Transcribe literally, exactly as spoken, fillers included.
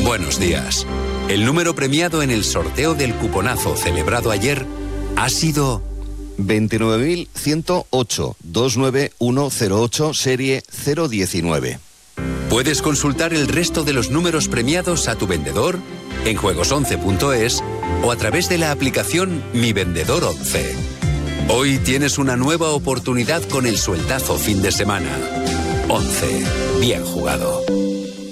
Buenos días. El número premiado en el sorteo del cuponazo celebrado ayer ha sido veintinueve mil ciento ocho, dos nueve uno cero ocho, serie cero diecinueve. Puedes consultar el resto de los números premiados a tu vendedor en juegos once punto es o a través de la aplicación Mi Vendedor once. Hoy tienes una nueva oportunidad con el sueldazo fin de semana. once. Bien jugado.